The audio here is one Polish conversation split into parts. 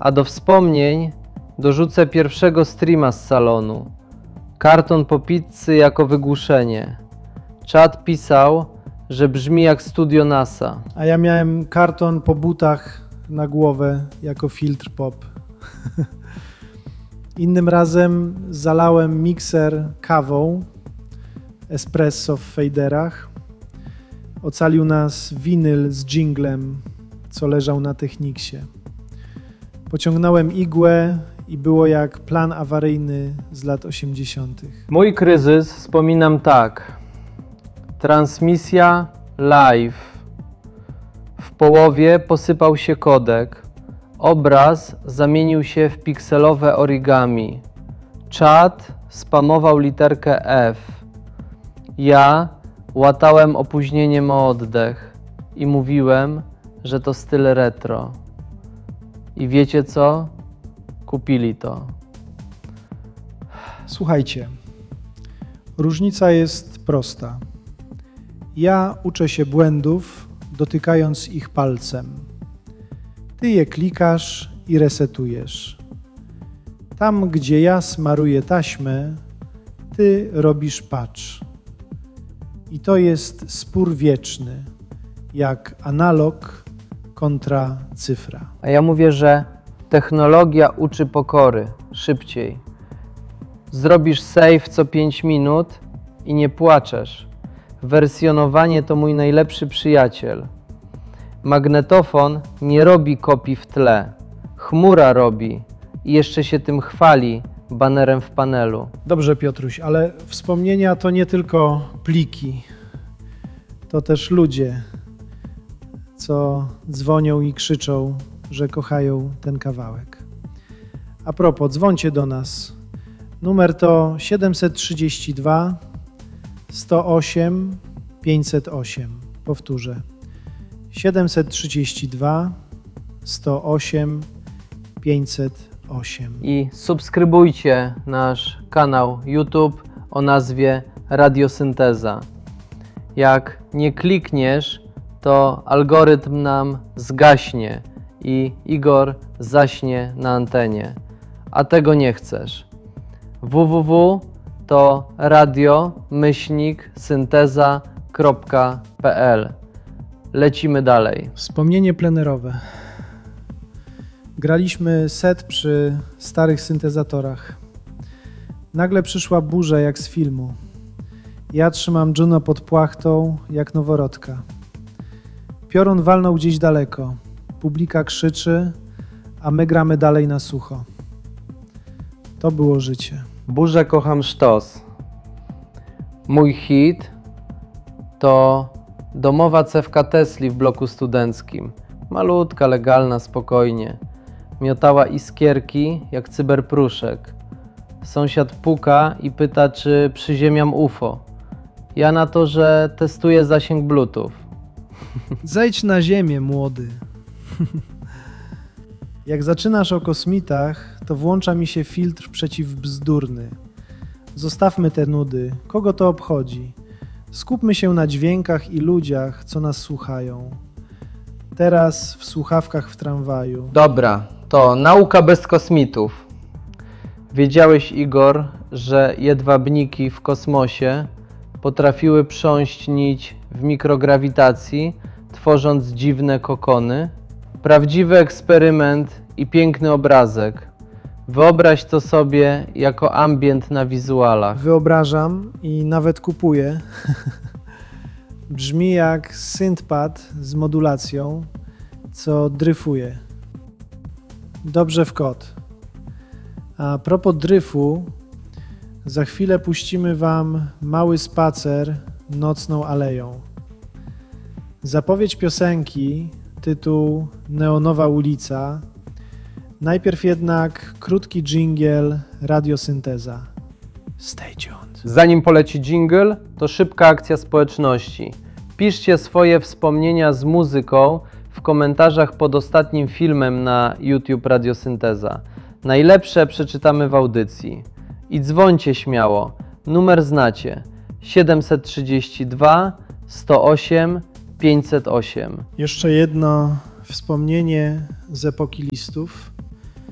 A do wspomnień dorzucę pierwszego streama z salonu. Karton po pizzy jako wygłuszenie. Czat pisał, że brzmi jak studio NASA. A ja miałem karton po butach na głowę jako filtr pop. Innym razem zalałem mikser kawą, espresso w fejderach. Ocalił nas winyl z dżinglem, co leżał na Techniksie. Pociągnąłem igłę i było jak plan awaryjny z lat 80. Mój kryzys wspominam tak. Transmisja live. W połowie posypał się kodek. Obraz zamienił się w pikselowe origami. Czat spamował literkę F. Ja łatałem opóźnieniem o oddech i mówiłem, że to styl retro. I wiecie co? Kupili to. Słuchajcie, różnica jest prosta. Ja uczę się błędów, dotykając ich palcem. Ty je klikasz i resetujesz. Tam, gdzie ja smaruję taśmę, ty robisz patch. I to jest spór wieczny, jak analog kontra cyfra. A ja mówię, że technologia uczy pokory szybciej. Zrobisz save co 5 minut i nie płaczesz. Wersjonowanie to mój najlepszy przyjaciel. Magnetofon nie robi kopii w tle. Chmura robi i jeszcze się tym chwali banerem w panelu. Dobrze, Piotruś, ale wspomnienia to nie tylko pliki. To też ludzie, co dzwonią i krzyczą, że kochają ten kawałek. A propos, dzwońcie do nas. Numer to 732 108 508. Powtórzę. 732 108 508. I subskrybujcie nasz kanał YouTube o nazwie Radiosynteza. Jak nie klikniesz, to algorytm nam zgaśnie i Igor zaśnie na antenie. A tego nie chcesz. www to radio-synteza.pl. Lecimy dalej. Wspomnienie plenerowe. Graliśmy set przy starych syntezatorach. Nagle przyszła burza jak z filmu. Ja trzymam Juno pod płachtą jak noworodka. Piorun walnął gdzieś daleko. Publika krzyczy, a my gramy dalej na sucho. To było życie. Burzę kocham sztos. Mój hit to domowa cewka Tesli w bloku studenckim. Malutka, legalna, spokojnie. Miotała iskierki jak cyberpruszek. Sąsiad puka i pyta, czy przyziemiam UFO. Ja na to, że testuję zasięg Bluetooth. Zejdź na ziemię, młody. Jak zaczynasz o kosmitach, to włącza mi się filtr przeciwbzdurny. Zostawmy te nudy. Kogo to obchodzi? Skupmy się na dźwiękach i ludziach, co nas słuchają. Teraz w słuchawkach w tramwaju. Dobra, to nauka bez kosmitów. Wiedziałeś, Igor, że jedwabniki w kosmosie potrafiły prząść nić w mikrograwitacji, tworząc dziwne kokony? Prawdziwy eksperyment i piękny obrazek. Wyobraź to sobie jako ambient na wizualach. Wyobrażam i nawet kupuję. Brzmi jak synthpad z modulacją, co dryfuje. Dobrze w kot. A propos dryfu, za chwilę puścimy wam mały spacer nocną aleją. Zapowiedź piosenki, tytuł Neonowa ulica. Najpierw jednak krótki dżingiel Radiosynteza. Stay tuned. Zanim poleci dżingiel, to szybka akcja społeczności. Piszcie swoje wspomnienia z muzyką w komentarzach pod ostatnim filmem na YouTube Radiosynteza. Najlepsze przeczytamy w audycji. I dzwońcie śmiało. Numer znacie. 732 108 508. Jeszcze jedno wspomnienie z epoki listów.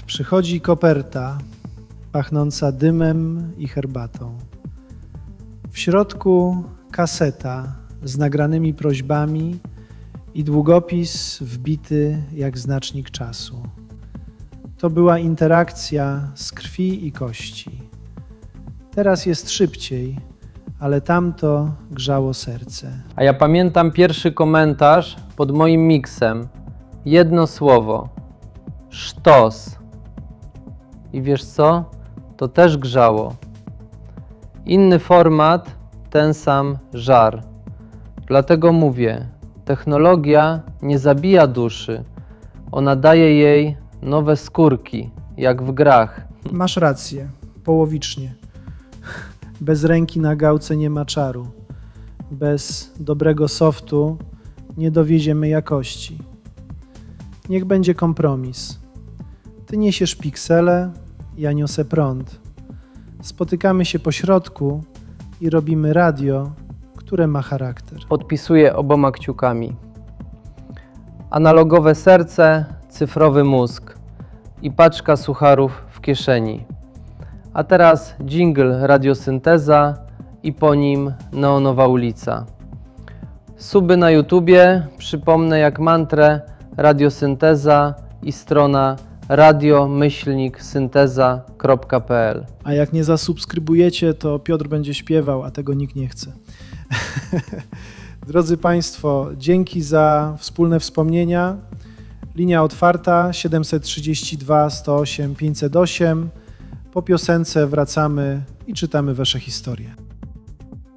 Przychodzi koperta pachnąca dymem i herbatą. W środku kaseta z nagranymi prośbami i długopis wbity jak znacznik czasu. To była interakcja z krwi i kości. Teraz jest szybciej, ale tamto grzało serce. A ja pamiętam pierwszy komentarz pod moim miksem. Jedno słowo. Sztos. I wiesz co? To też grzało. Inny format, ten sam żar. Dlatego mówię, technologia nie zabija duszy. Ona daje jej nowe skórki, jak w grach. Masz rację, połowicznie. Bez ręki na gałce nie ma czaru. Bez dobrego softu nie dowieziemy jakości. Niech będzie kompromis. Ty niesiesz piksele, ja niosę prąd. Spotykamy się po środku i robimy radio, które ma charakter. Podpisuję oboma kciukami. Analogowe serce, cyfrowy mózg i paczka sucharów w kieszeni. A teraz dżingle Radiosynteza i po nim Neonowa ulica. Suby na YouTubie, przypomnę jak mantrę, Radiosynteza i strona radio-synteza.pl. A jak nie zasubskrybujecie, to Piotr będzie śpiewał, a tego nikt nie chce. Drodzy Państwo, dzięki za wspólne wspomnienia. Linia otwarta 732 108 508. Po piosence wracamy i czytamy Wasze historie.